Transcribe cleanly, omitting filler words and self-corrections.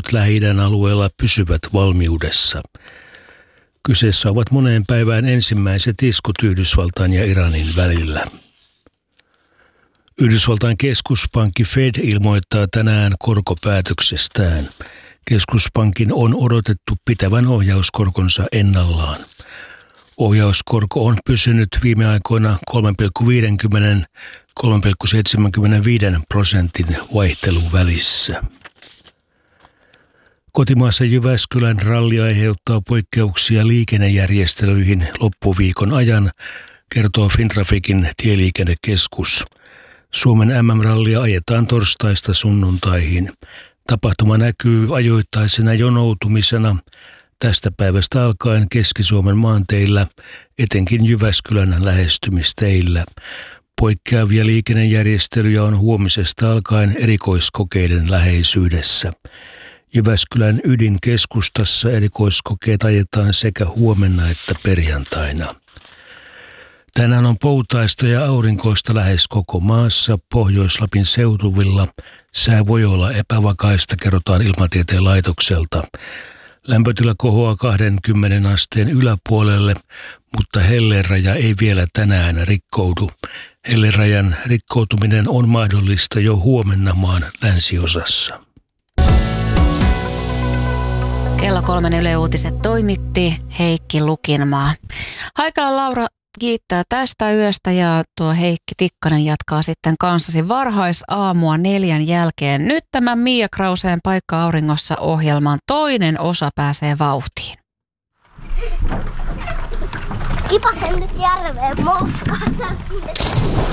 Lähi-idän alueella pysyvät valmiudessa. Kyseessä ovat moneen päivään ensimmäiset iskut Yhdysvaltain ja Iranin välillä. Yhdysvaltain keskuspankki Fed ilmoittaa tänään korkopäätöksestään. Keskuspankin on odotettu pitävän ohjauskorkonsa ennallaan. Ohjauskorko on pysynyt viime aikoina 3,50–3,75% vaihteluvälissä. Kotimaassa Jyväskylän ralli aiheuttaa poikkeuksia liikennejärjestelyihin loppuviikon ajan, kertoo Fintraficin tieliikennekeskus. Suomen MM-rallia ajetaan torstaista sunnuntaihin. Tapahtuma näkyy ajoittaisena jonoutumisena tästä päivästä alkaen Keski-Suomen maanteillä, etenkin Jyväskylän lähestymisteillä. Poikkeavia liikennejärjestelyjä on huomisesta alkaen erikoiskokeiden läheisyydessä. Jyväskylän ydinkeskustassa erikoiskokeet ajetaan sekä huomenna että perjantaina. Tänään on poutaista ja aurinkoista lähes koko maassa. Pohjois-Lapin seutuvilla sää voi olla epävakaista, kerrotaan Ilmatieteen laitokselta. Lämpötila kohoaa 20 asteen yläpuolelle, mutta helleraja ei vielä tänään rikkoudu. Hellerajan rikkoutuminen on mahdollista jo huomenna maan länsiosassa. Kello 3 Yle Uutiset toimitti Heikki Lukinmaa. Haikala Laura kiittää tästä yöstä ja tuo Heikki Tikkanen jatkaa sitten kanssasi varhaisaamua 4 jälkeen. Nyt tämän Mia Krauseen Paikka auringossa -ohjelman toinen osa pääsee vauhtiin. Kipasen nyt järveen moukkaan.